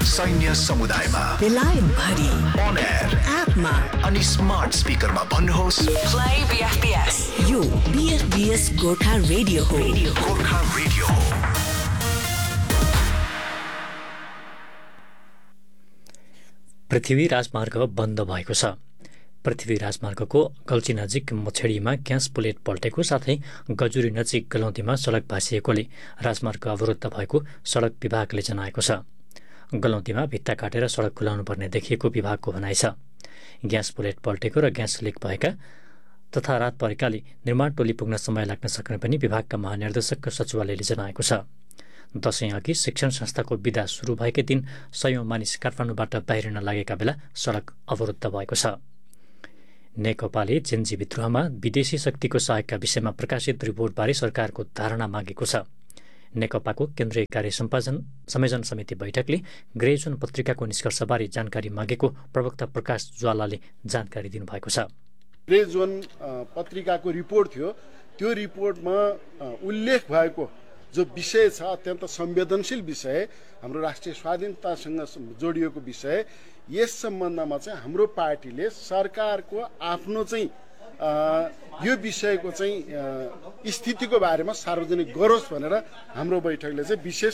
सैन्य समुदायमा, बेलायत भरि, on air, एपमा अनि स्मार्ट स्पिकरमा भन्नुहोस् प्ले बीएफबीएस। यो बीएफबीएस गोर्खा रेडियो हो। गोर्खा रेडियो हो। पृथ्वी राजमार्ग बन्द भएको छ। पृथ्वी राजमार्गको गल्ची नजिक मछेडीमा ग्यास पुलेट पल्टेको साथै गजुरी नजिक गलौतीमा सडक भाँसिएकोले राजमार्ग अवरुद्ध भएको सडक विभागले जनाएको छ। गलौतीमा भित्ता काटेर सडक खुलाउनु पर्ने देखिएको विभागको भनाइ छ। ग्यास पुलेट पल्टेको र ग्यास लिक भएका तथा रात परेकाले निर्माण टोली पुग्न समय लाग्न सक्ने पनि विभागका महानिर्देशक सचिवालयले जनाएको छ। दशैं अघि शिक्षण संस्थाको बिदा सुरु भएकै दिन सयौं मानिस काठमाडौँबाट बाहिरिन लागेका बेला सडक अवरुद्ध भएको छ। नेकपाले जेन्जी विद्रोहमा विदेशी शक्तिको सहयोगका विषयमा प्रकाशित रिपोर्टबारे सरकारको धारणा मागेको छ। नेकपाको केन्द्रीय कार्य संयोजन समिति बैठकले ग्रे जोन पत्रिकाको निष्कर्षबारे जानकारी मागेको प्रवक्ता प्रकाश ज्वालाले जानकारी दिनुभएको छ। ग्रे जोन पत्रिकाको रिपोर्ट थियो, त्यो रिपोर्टमा उल्लेख भएको जो विषय छ अत्यन्त संवेदनशील विषय, हाम्रो राष्ट्रिय स्वाधीनतासँग जोडिएको विषय, यस सम्बन्धमा चाहिँ हाम्रो पार्टीले सरकारको आफ्नो चाहिँ यो विषयको चाहिँ स्थितिको बारेमा सार्वजनिक गरोस् भनेर हाम्रो बैठकले चाहिँ विशेष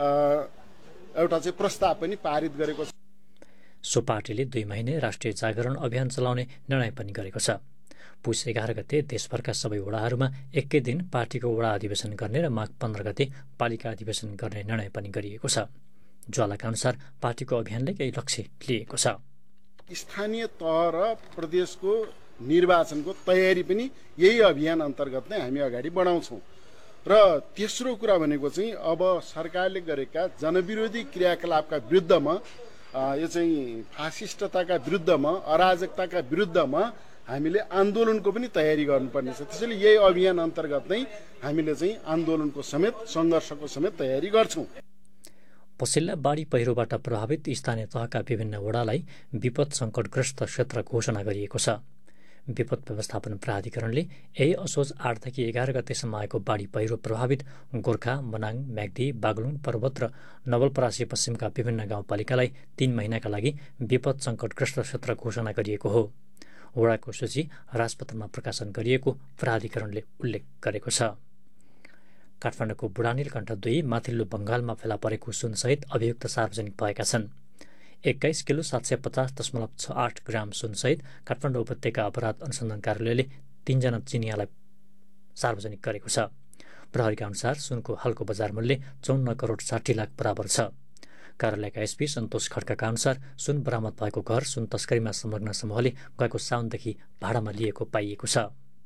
एउटा चाहिँ प्रस्ताव पनि पारित गरेको छ। सो पार्टीले 2 महिने राष्ट्रिय जागरण अभियान चलाउने निर्णय पनि गरेको छ। पुस 11 गते देशभरका सबै वडाहरूमा एकै दिन पार्टीको वडा अधिवेशन गर्ने र माघ 15 गते पालिका अधिवेशन गर्ने निर्णय पनि गरिएको छ। ज्वालाका अनुसार पार्टीको अभियानले केही लक्ष्य लिएको छ। स्थानीय तह र प्रदेशको निर्वाचनको तयारी पनि यही अभियान अन्तर्गत नै हामी अगाडि बढाउँछौँ। र तेस्रो कुरा भनेको चाहिँ अब सरकारले गरेका जनविरोधी क्रियाकलापका विरुद्धमा, यो चाहिँ फासिस्टताका विरुद्धमा, अराजकताका विरुद्धमा हामीले आन्दोलनको पनि तयारी गर्नुपर्ने छ। त्यसैले यही अभियान अन्तर्गत नै हामीले चाहिँ आन्दोलनको समेत सङ्घर्षको समेत तयारी गर्छौँ। पछिल्ला बाढी पहिरोबाट प्रभावित स्थानीय तहका विभिन्न वडालाई विपद सङ्कटग्रस्त क्षेत्र घोषणा गरिएको छ। विपद व्यवस्थापन प्राधिकरणले यही असोज 8 देखि 11 गतेसम्म आएको बाढी पहिरो प्रभावित गोर्खा, मनाङ, म्याग्दी, बागलुङ, पर्वत र नवलपरासी पश्चिमका विभिन्न गाउँपालिकालाई 3 महिनाका लागि विपद सङ्कटग्रस्त क्षेत्र घोषणा गरिएको हो। वडाको सूची राजपत्रमा प्रकाशन गरिएको प्राधिकरणले उल्लेख गरेको छ। काठमाडौँको बुढानीलकण्ठ 2 माथिल्लो बङ्गालमा फेला परेको सुनसहित अभियुक्त सार्वजनिक भएका छन्। 21 किलो 750.68 ग्राम सुनसहित काठमाडौँ उपत्यका अपराध अनुसन्धान कार्यालयले 3 जना चिनियालाई सार्वजनिक गरेको छ। प्रहरीका अनुसार सुनको हालको बजार मूल्य 54 करोड 60 लाख बराबर छ। कार्यालयका एसपी सन्तोष खड्काका अनुसार सुन बरामद भएको घर सुन तस्करीमा संलग्न समूहले गएको साउनदेखि भाडामा लिएको पाइएको छ।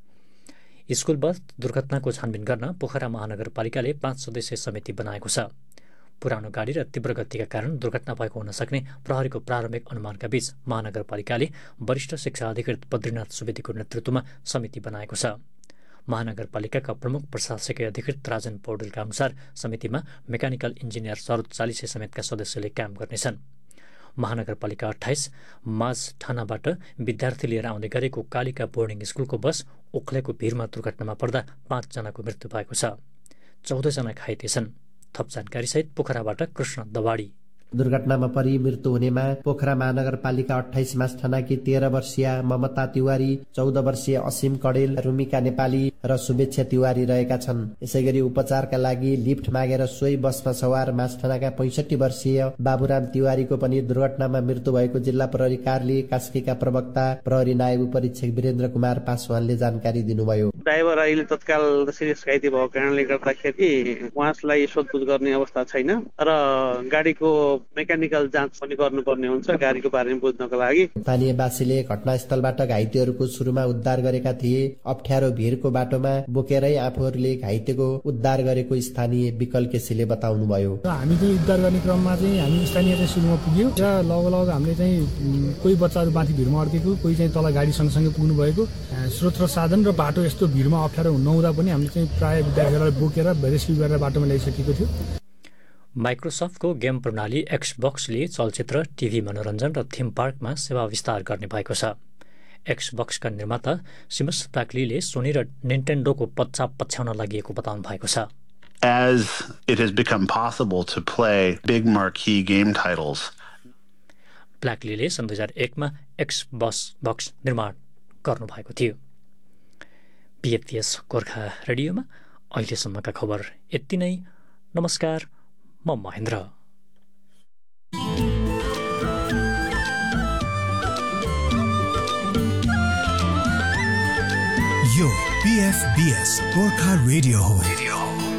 स्कुल बस दुर्घटनाको छानबिन गर्न पोखरा महानगरपालिकाले 5 सदस्यीय समिति बनाएको छ। पुरानो गाडी र तीव्र गतिका कारण दुर्घटना भएको हुन सक्ने प्रहरीको प्रारम्भिक अनुमानका बीच महानगरपालिकाले वरिष्ठ शिक्षा अधिकृत बद्रीनाथ सुवेदीको नेतृत्वमा समिति बनाएको छ। महानगरपालिकाका प्रमुख प्रशासकीय अधिकृत राजन पौडेलका अनुसार समितिमा मेकानिकल इन्जिनियर सरोज 40 समेतका सदस्यले काम गर्नेछन्। महानगरपालिका 28 माझ ठानाबाट विद्यार्थी लिएर आउँदै गरेको कालिका बोर्डिङ स्कुलको बस ओखलेको भिरमा दुर्घटनामा पर्दा 5 जनाको मृत्यु भएको छ। 14 जना घाइते छन्। थप जानकारीसहित पोखराबाट कृष्ण दवाडी। दुर्घटनामा परि मृत्यु हुनेमा पोखरा महानगरपालिका 28 मास ठानाकी 13 वर्षीय ममता तिवारी, 14 वर्षीय असीम कडेल, रुमिका नेपाली र शुभेच्छा तिवारी रहेका छन्। यसैगरी उपचारका लागि लिफ्ट मागेर सोही बसमा सवार मास ठानाका 65 वर्षीय बाबुराम तिवारीको पनि दुर्घटनामा मृत्यु भएको जिल्ला प्रहरी कार्यालय कास्कीका प्रवक्ता प्रहरी नायब उपरीक्षक वीरेन्द्र कुमार पासवानले जानकारी दिनुभयो। ड्राइभर अहिले तत्काल सिरियस घाइते भएको कारणले गर्दाखेरि उहाँलाई सोधपुछ गर्ने अवस्था छैन र गाडीको मेकानिकल जाँच पनि गर्नुपर्ने हुन्छ गाडीको बारेमा बुझ्नको लागि। स्थानीयवासीले घटनास्थलबाट घाइतेहरूको सुरुमा उद्धार गरेका थिए। अप्ठ्यारो भिरको बाटोमा बोकेरै आफूहरूले घाइतेको उद्धार गरेको स्थानीय विकल केसीले बताउनुभयो। हामी चाहिँ उद्धार गर्ने क्रममा चाहिँ हामी स्थानीय चाहिँ सुरुमा पुग्यौँ र लगभग हामीले चाहिँ कोही बच्चाहरू माथि भिरमा अड्केको, कोही चाहिँ तल गाडी सँगसँगै पुग्नु भएको। स्रोत र साधन र बाटो यस्तो भिरमा अप्ठ्यारो नहुँदा पनि हामीले चाहिँ प्राय विद्यार्थीहरूलाई बोकेर रेस्क्यु गरेर बाटोमा ल्याइसकेको थियो। माइक्रोसफ्टको गेम प्रणाली एक्सबक्सले चलचित्र, टिभी मनोरञ्जन र थीम पार्कमा सेवा विस्तार गर्ने भएको छ। एक्सबक्सका निर्माता सिमस ब्याक्लीले सोनी र निन्टेन्डोको पच्चा पछ्याउन लागि बताउनु भएको छ। As it has become possible to play big marquee game titles ब्ल्याकलीले सन् 2001मा एक्स बक्स निर्माण गर्नुभएको थियो। बीएफपीएस गोर्खा रेडियोमा अहिलेसम्मका खबर यति नै। नमस्कार, म महेन्द्र। यो बीएफबीएस गोर्खा रेडियो हो।